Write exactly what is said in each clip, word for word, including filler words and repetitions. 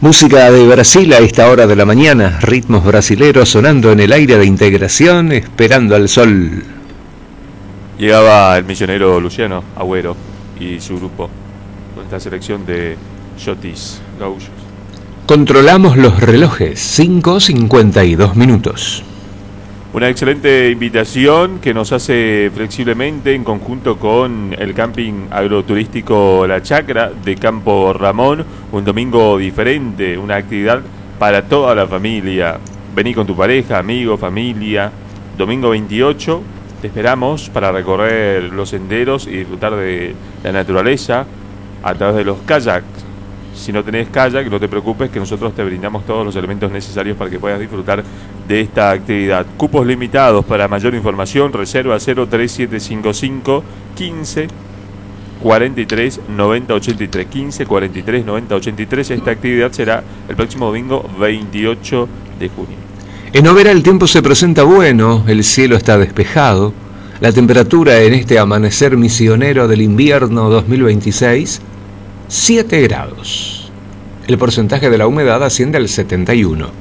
Música de Brasil a esta hora de la mañana, ritmos brasileros sonando en el aire de integración, esperando al sol. Llegaba el misionero Luciano Agüero y su grupo con esta selección de shotis gaullos. Controlamos los relojes, cinco cincuenta y dos minutos. Una excelente invitación que nos hace flexiblemente en conjunto con el camping agroturístico La Chacra de Campo Ramón. Un domingo diferente, una actividad para toda la familia. Vení con tu pareja, amigo, familia. Domingo veintiocho, te esperamos para recorrer los senderos y disfrutar de la naturaleza a través de los kayaks. Si no tenés kayak, no te preocupes, que nosotros te brindamos todos los elementos necesarios para que puedas disfrutar de esta actividad. Cupos limitados. Para mayor información, reserva cero tres siete cinco cinco quince cuarenta y tres noventa ochenta y tres. quince cuarenta y tres noventa ochenta y tres. Esta actividad será el próximo domingo veintiocho de junio. En Oberá el tiempo se presenta bueno, el cielo está despejado. La temperatura en este amanecer misionero del invierno dos mil veintiséis, siete grados. El porcentaje de la humedad asciende al setenta y uno.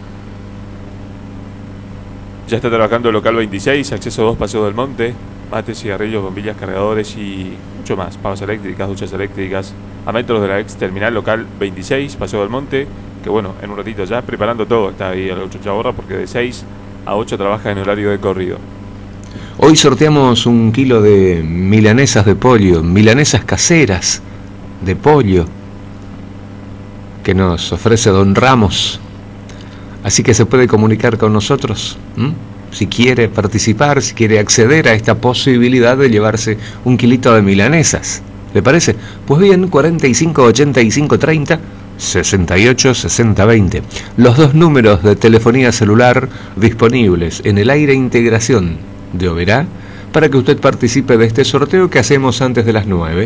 Ya está trabajando el local veintiséis, acceso dos, Paseo del Monte, mates, cigarrillos, bombillas, cargadores y mucho más. Pavas eléctricas, duchas eléctricas, a metros de la ex terminal local veintiséis, Paseo del Monte, que bueno, en un ratito ya preparando todo, está ahí a la ocho Chaborra, porque de seis a ocho trabaja en horario de corrido. Hoy sorteamos un kilo de milanesas de pollo, milanesas caseras de pollo, que nos ofrece Don Ramos. Así que se puede comunicar con nosotros, ¿m? Si quiere participar, si quiere acceder a esta posibilidad de llevarse un kilito de milanesas. ¿Le parece? Pues bien, cuarenta y cinco ochenta y cinco treinta, sesenta y ocho sesenta veinte. Los dos números de telefonía celular disponibles en el aire integración de Oberá para que usted participe de este sorteo que hacemos antes de las nueve.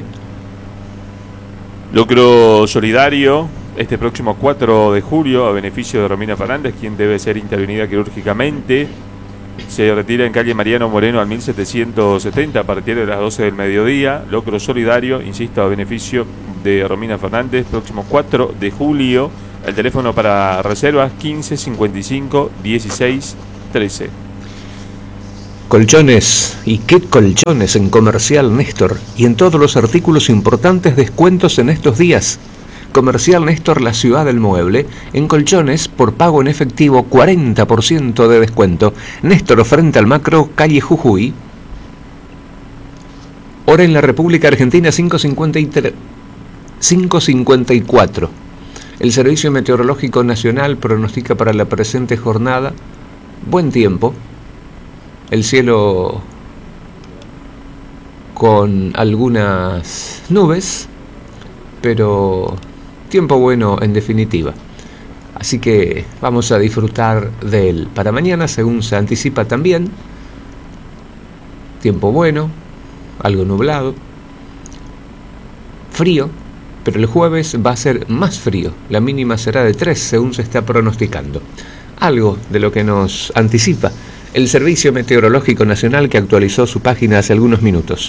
Lucro solidario este próximo cuatro de julio a beneficio de Romina Fernández, quien debe ser intervenida quirúrgicamente. Se retira en calle Mariano Moreno al mil setecientos setenta a partir de las doce del mediodía. Lucro solidario, insisto, a beneficio de Romina Fernández, próximo cuatro de julio. El teléfono para reservas quince cincuenta y cinco dieciséis trece. Colchones, y qué colchones en Comercial Néstor, y en todos los artículos importantes descuentos en estos días. Comercial Néstor, la ciudad del mueble, en colchones por pago en efectivo, cuarenta por ciento de descuento. Néstor, frente al Macro, calle Jujuy. Hora en la República Argentina, cinco cincuenta y tres, cinco cincuenta y cuatro. El Servicio Meteorológico Nacional pronostica para la presente jornada buen tiempo. El cielo con algunas nubes, pero tiempo bueno en definitiva. Así que vamos a disfrutar de él. Para mañana, según se anticipa también, tiempo bueno, algo nublado, frío, pero el jueves va a ser más frío. La mínima será de tres, según se está pronosticando. Algo de lo que nos anticipa el Servicio Meteorológico Nacional, que actualizó su página hace algunos minutos.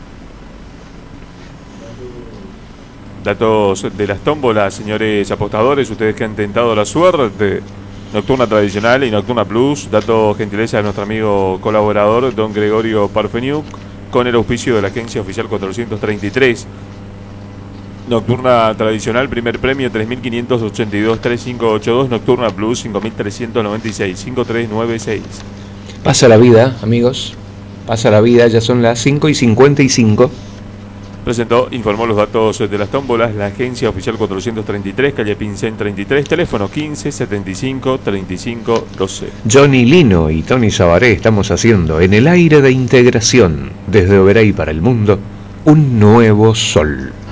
Datos de las tómbolas, señores apostadores, ustedes que han tentado la suerte. Nocturna tradicional y Nocturna Plus, dato gentileza de nuestro amigo colaborador Don Gregorio Parfeniuk, con el auspicio de la agencia oficial cuatrocientos treinta y tres. Nocturna tradicional, primer premio tres mil quinientos ochenta y dos, tres mil quinientos ochenta y dos. Nocturna Plus, cinco mil trescientos noventa y seis, cinco mil trescientos noventa y seis. Pasa la vida, amigos, pasa la vida, ya son las cinco y cincuenta y cinco. Presentó, informó los datos de las tómbolas la agencia oficial cuatrocientos treinta y tres, calle Pincén treinta y tres, teléfono quince setenta y cinco treinta y cinco doce. Johnny Lino y Tony Sabaré estamos haciendo en el aire de integración, desde Oberá y para el mundo, un nuevo sol.